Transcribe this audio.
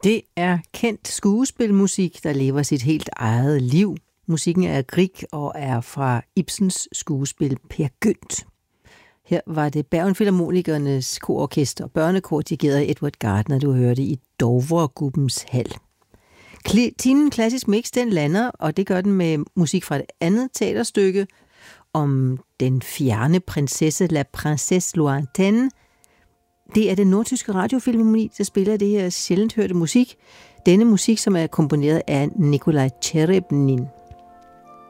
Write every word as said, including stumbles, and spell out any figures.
Det er kendt skuespilmusik, der lever sit helt eget liv. Musikken er Grieg og er fra Ibsens skuespil Peer Gynt. Her var det Bergen Filharmonikernes kororkester og børnekor, dirigeret af Edward Gardner, du hørte i Dovregubbens hal. Timen Klassisk Mix, den lander, og det gør den med musik fra et andet teaterstykke om den fjerne prinsesse, La Princesse Lointaine. Det er den nordtyske radiofilharmoni, der spiller det her sjældent hørte musik. Denne musik, som er komponeret af Nikolaj Tjerebnin.